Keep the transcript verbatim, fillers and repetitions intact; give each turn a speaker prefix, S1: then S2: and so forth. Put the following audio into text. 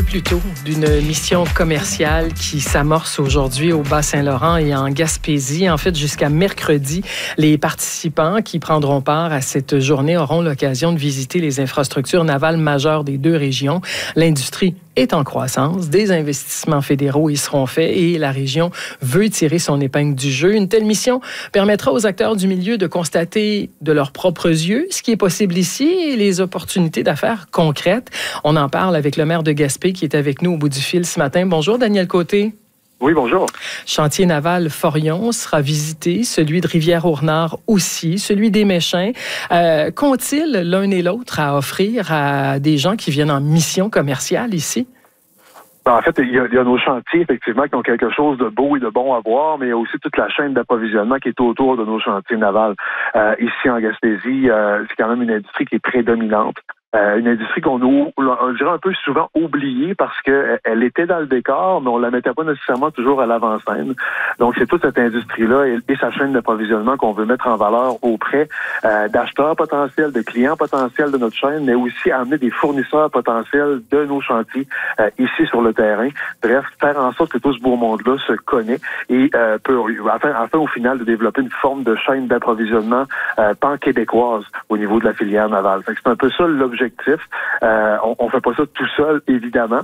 S1: plus tôt d'une mission commerciale qui s'amorce aujourd'hui au Bas-Saint-Laurent et en Gaspésie. En fait, jusqu'à mercredi, les participants qui prendront part à cette journée auront l'occasion de visiter les infrastructures navales majeures des deux régions. L'industrie est en croissance, des investissements fédéraux y seront faits et la région veut tirer son épingle du jeu. Une telle mission permettra aux acteurs du milieu de constater de leurs propres yeux ce qui est possible ici et les opportunités d'affaires concrètes. On en parle avec le maire de Gaspé qui est avec nous au bout du fil ce matin. Bonjour Daniel Côté.
S2: Oui, bonjour.
S1: Chantier naval Forion sera visité, celui de Rivière-au-Renard aussi, celui des Méchins. Euh, qu'ont-ils l'un et l'autre à offrir à des gens qui viennent en mission commerciale ici?
S2: Ben, en fait, il y, a, il y a nos chantiers, effectivement, qui ont quelque chose de beau et de bon à voir, mais il y a aussi toute la chaîne d'approvisionnement qui est autour de nos chantiers navals. Euh, ici, en Gaspésie, euh, c'est quand même une industrie qui est prédominante. Euh, une industrie qu'on a, on dirait un peu souvent oubliée parce que elle était dans le décor, mais on la mettait pas nécessairement toujours à l'avant-scène. Donc, c'est toute cette industrie-là et, et sa chaîne d'approvisionnement qu'on veut mettre en valeur auprès euh, d'acheteurs potentiels, de clients potentiels de notre chaîne, mais aussi amener des fournisseurs potentiels de nos chantiers euh, ici sur le terrain. Bref, faire en sorte que tout ce beau monde-là se connaît et euh, peut, enfin, enfin, au final, de développer une forme de chaîne d'approvisionnement euh, pan-québécoise au niveau de la filière navale. Fait que c'est un peu ça l'objectif. Euh, on, on fait pas ça tout seul, évidemment.